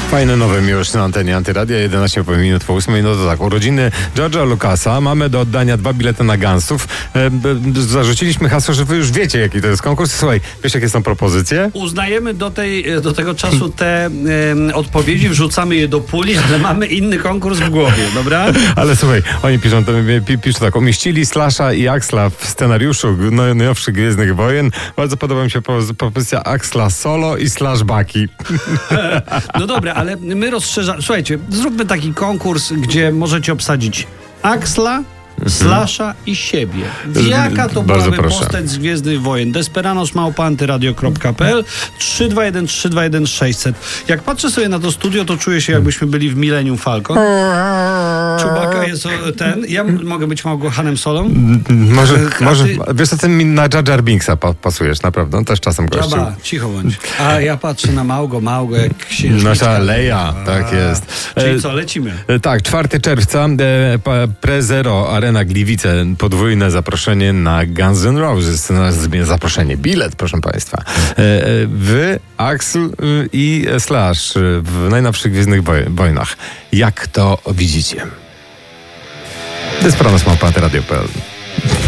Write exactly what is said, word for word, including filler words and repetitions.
Fajne nowe miłość na antenie Antyradia, jedenaście minut po ósmej. No to tak, urodziny George'a Lucasa. Mamy do oddania dwa bilety na Gunsów. E, b, zarzuciliśmy hasło, że wy już wiecie, jaki to jest konkurs. Słuchaj, wiesz, jakie są propozycje? Uznajemy do, tej, do tego czasu te e, odpowiedzi, wrzucamy je do puli, ale mamy inny konkurs w głowie, dobra? Ale słuchaj, oni piszą, to, piszą tak, umieścili Slasha i Axla w scenariuszu najnowszych Gwiezdnych Wojen. Bardzo podoba mi się propozycja Axla solo i Slash Baki. No dobra, ale my rozszerzamy. Słuchajcie, zróbmy taki konkurs, gdzie możecie obsadzić Axla, Slasha i siebie. Jaka to Bardzo byłaby proszę. postać z Gwiezdnych Wojen? Desperanos małpa antyradio kropka p l trzy dwa jeden trzy dwa jeden sześćset. Jak patrzę sobie na to studio, to czuję się, jakbyśmy byli w Millennium Falcon. Chewbacca jest o, ten. Ja m- mogę być Małgochanem Solą. Może, A może ty- wiesz, co ty mi na Jar Jar Binksa pa, pasujesz, naprawdę. On też czasem gościu. Dobra, cicho bądź. A ja patrzę na Małgo, Małgo jak księżniczka. Nasza Leia, tak jest. Czyli E, co, lecimy? E, Tak, czwartego czerwca e, pa- Prezero Arena Gliwice, podwójne zaproszenie na Guns N' Roses. No, z- zaproszenie, bilet, proszę Państwa. E, e, Wy, Axl y, i Slash y, w najnowszych Gwiezdnych woj- Wojnach. Jak to widzicie? Desperanos małpa antyradio kropka p l